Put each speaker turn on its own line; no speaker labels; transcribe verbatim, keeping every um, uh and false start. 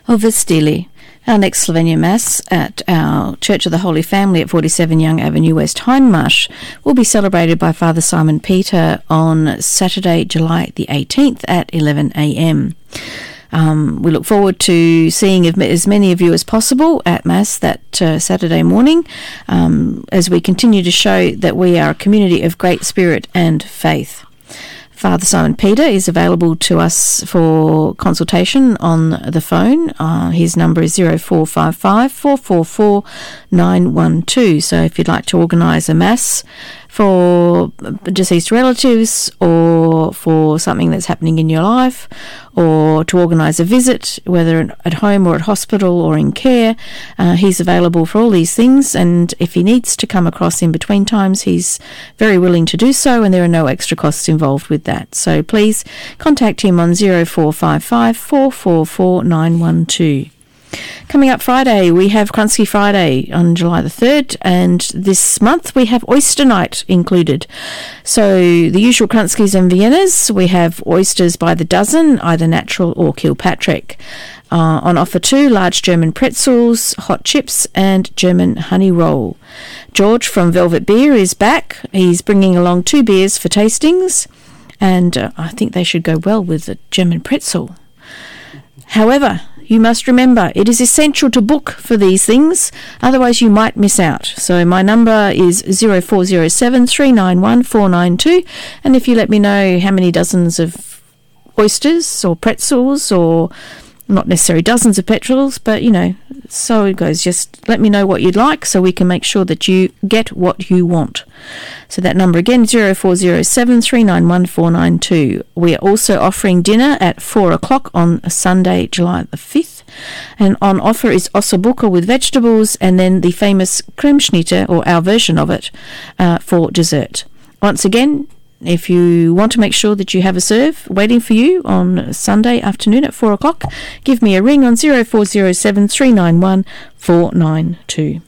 Over Stili. Our next Slovenia Mass at our Church of the Holy Family at forty-seven Young Avenue West, Hindmarsh, will be celebrated by Father Simon Peter on Saturday, July the eighteenth at eleven a m. Um, we look forward to seeing as many of you as possible at Mass that uh, Saturday morning, um, as we continue to show that we are a community of great spirit and faith. Father Simon Peter is available to us for consultation on the phone. Uh, his number is zero four five five, four four four, nine one two. So if you'd like to organise a Mass for deceased relatives or for something that's happening in your life, or to organise a visit, whether at home or at hospital or in care, uh, he's available for all these things. And if he needs to come across in between times, he's very willing to do so, and there are no extra costs involved with that. So please contact him on zero four five five, four four four, nine one two. Coming up Friday, we have Kranski Friday on July the third, and this month we have Oyster Night included. So the usual Kranskis and Viennas, we have oysters by the dozen, either natural or Kilpatrick. Uh, on offer too, large German pretzels, hot chips, and German honey roll. George from Velvet Beer is back. He's bringing along two beers for tastings, and uh, I think they should go well with the German pretzel. However, you must remember, it is essential to book for these things, otherwise you might miss out. So my number is zero four zero seven, three nine one, four nine two, and if you let me know how many dozens of oysters or pretzels, or not necessarily dozens of pretzels, but you know, so it goes. Just let me know what you'd like so we can make sure that you get what you want. So that number again, zero four zero seven, three nine one, four nine two. We are also offering dinner at four o'clock on Sunday, July the fifth. And on offer is ossobuco with vegetables, and then the famous Kremschnitte, or our version of it, uh, for dessert. Once again, if you want to make sure that you have a serve waiting for you on Sunday afternoon at four o'clock, give me a ring on zero four zero seven, three nine one, four nine two.